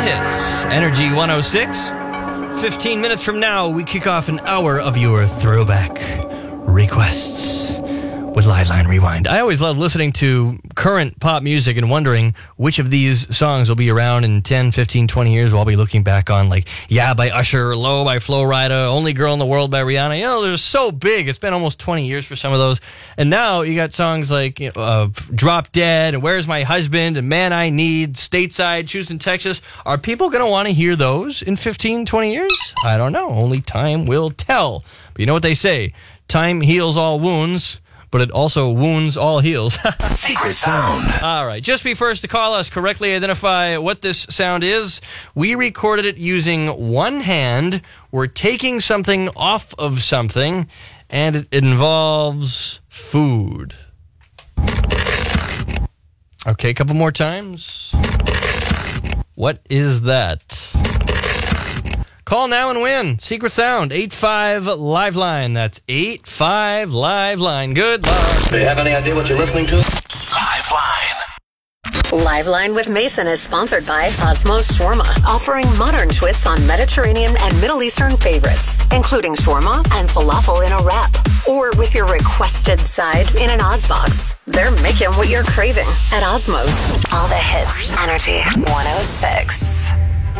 hits. Energy 106. 15 minutes from now, we kick off an hour of your throwback requests with Liveline Rewind. I always love listening to current pop music and wondering which of these songs will be around in 10, 15, 20 years. I'll be looking back on like Yeah by Usher, Low by Flo Rida, Only Girl in the World by Rihanna. You know, they're so big. It's been almost 20 years for some of those. And now you got songs like Drop Dead and Where's My Husband and Man I Need, Stateside, Choosing Texas. Are people going to want to hear those in 15, 20 years? I don't know. Only time will tell. But you know what they say? Time heals all wounds, but it also wounds all heals. Secret sound. All right. Just be first to call us, correctly identify what this sound is. We recorded it using one hand. We're taking something off of something, and it involves food. Okay, a couple more times. What is that? Call now and win. Secret Sound, 85 Liveline. That's 85 Liveline. Good luck. Do you have any idea what you're listening to? Liveline. Liveline with Mason is sponsored by Osmos Shawarma, offering modern twists on Mediterranean and Middle Eastern favorites, including shawarma and falafel in a wrap, or with your requested side in an Ozbox. They're making what you're craving at Osmos. All the hits. Energy 106.